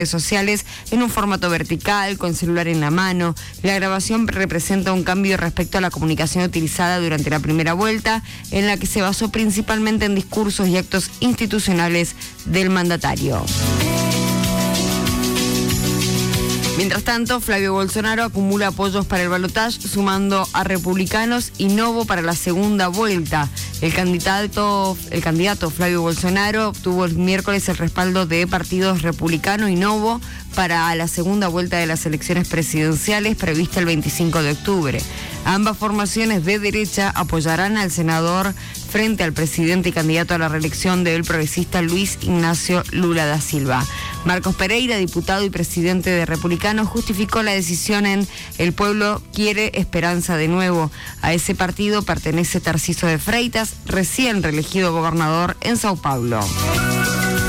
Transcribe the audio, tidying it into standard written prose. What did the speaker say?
sociales en un formato vertical, con celular en la mano. La grabación representa un cambio respecto a la comunicación utilizada durante la primera vuelta, en la que se basó principalmente en discursos y actos institucionales del mandatario. Mientras tanto, Flavio Bolsonaro acumula apoyos para el balotaje, sumando a Republicanos y Novo para la segunda vuelta. El candidato Flavio Bolsonaro obtuvo el miércoles el respaldo de partidos Republicano y Novo para la segunda vuelta de las elecciones presidenciales prevista el 25 de octubre. Ambas formaciones de derecha apoyarán al senador frente al presidente y candidato a la reelección del progresista Luis Ignacio Lula da Silva. Marcos Pereira, diputado y presidente de Republicanos, justificó la decisión en "El pueblo quiere esperanza de nuevo". A ese partido pertenece Tarciso de Freitas, recién reelegido gobernador en Sao Paulo.